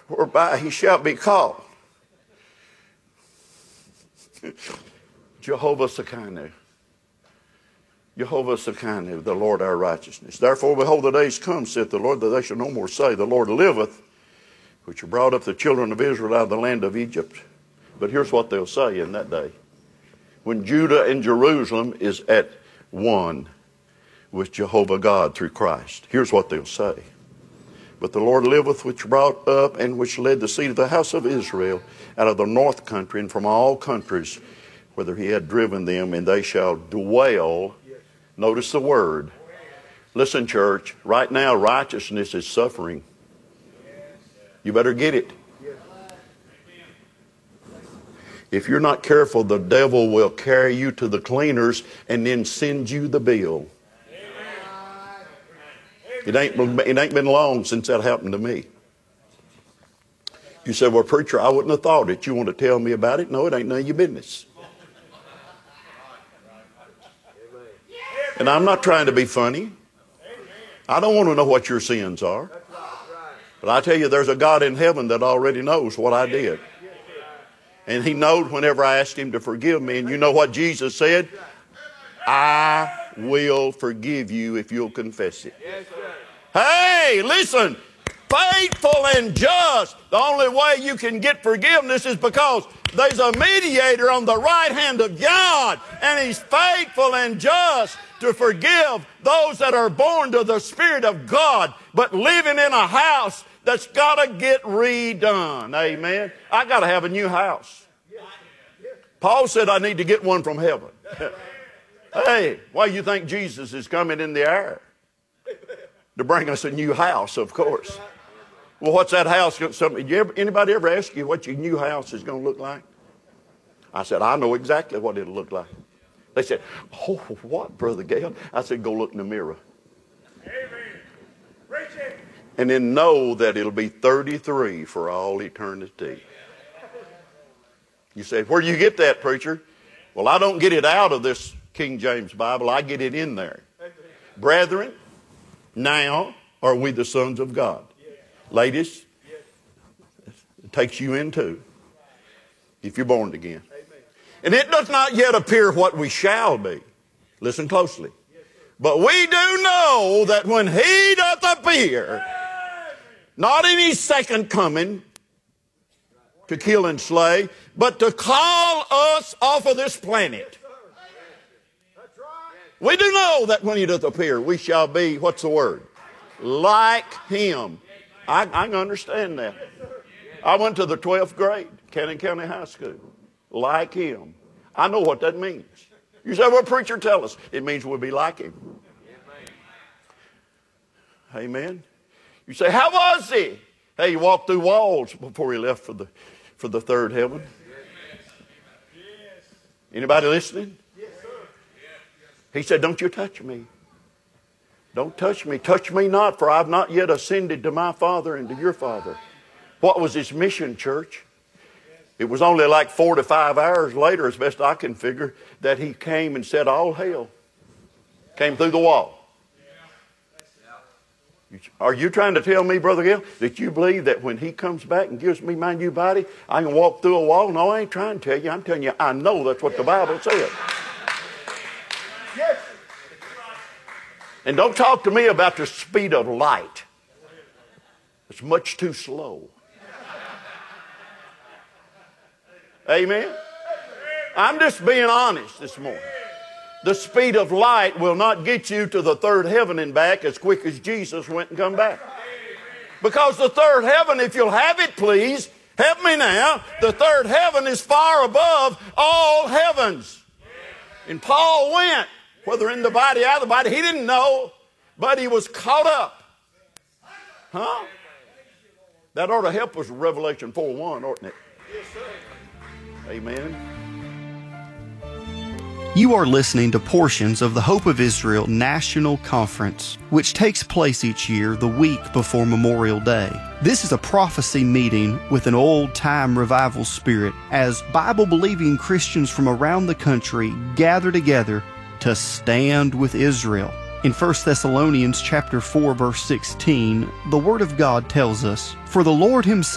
whereby he shall be called Jehovah Shekinah. Jehovah Shekinah, the Lord our righteousness. Therefore, behold, the days come, saith the Lord, that they shall no more say, the Lord liveth, which brought up the children of Israel out of the land of Egypt. But here's what they'll say in that day. When Judah and Jerusalem is at one with Jehovah God through Christ. Here's what they'll say. But the Lord liveth, which brought up and which led the seed of the house of Israel out of the north country and from all countries, whither he had driven them, and they shall dwell. Notice the word. Listen, church, right now righteousness is suffering. You better get it. If you're not careful, the devil will carry you to the cleaners and then send you the bill. It ain't been long since that happened to me. You said, well, preacher, I wouldn't have thought it. You want to tell me about it? No, it ain't none of your business. And I'm not trying to be funny. I don't want to know what your sins are. But I tell you, there's a God in heaven that already knows what I did. And he knows whenever I ask him to forgive me. And you know what Jesus said? I will forgive you if you'll confess it. Hey, listen. Faithful and just. The only way you can get forgiveness is because there's a mediator on the right hand of God. And he's faithful and just to forgive those that are born to the Spirit of God, but living in a house that's got to get redone. Amen. I got to have a new house. Paul said I need to get one from heaven. Hey, why do you think Jesus is coming in the air? To bring us a new house, of course. Well, what's that house? Anybody ever ask you what your new house is going to look like? I said, I know exactly what it'll look like. They said, oh, what, Brother Gale? I said, go look in the mirror. Amen. Preach it. And then know that it'll be 33 for all eternity. You say, where do you get that, preacher? Well, I don't get it out of this King James Bible. I get it in there. Brethren, now are we the sons of God. Ladies, it takes you in too, if you're born again. And it does not yet appear what we shall be. Listen closely. But we do know that when he doth appear, not in his second coming to kill and slay, but to call us off of this planet. We do know that when he doth appear, we shall be, what's the word? Like him. I can understand that. I went to the 12th grade, Cannon County High School. Like him. I know what that means. You say, well, preacher, tell us. It means we'll be like him. Amen. You say, how was he? Hey, he walked through walls before he left for the third heaven. Anybody listening? He said, don't you touch me. Don't touch me. Touch me not, for I have not yet ascended to my Father and to your Father. What was his mission, church? It was only like 4 to 5 hours later, as best I can figure, that he came and said, all hail. Came through the wall. Are you trying to tell me, Brother Gale, that you believe that when he comes back and gives me my new body, I can walk through a wall? No, I ain't trying to tell you. I'm telling you, I know that's what the Bible says. And don't talk to me about the speed of light. It's much too slow. Amen? I'm just being honest this morning. The speed of light will not get you to the third heaven and back as quick as Jesus went and come back. Because the third heaven, if you'll have it please, help me now, the third heaven is far above all heavens. And Paul went, whether in the body or out of the body, he didn't know, but he was caught up. Huh? That ought to help us with Revelation 4:1, oughtn't it? Amen. You are listening to portions of the Hope of Israel National Conference, which takes place each year the week before Memorial Day. This is a prophecy meeting with an old-time revival spirit as Bible-believing Christians from around the country gather together to stand with Israel. In 1 Thessalonians chapter 4, verse 16, the Word of God tells us, "For the Lord himself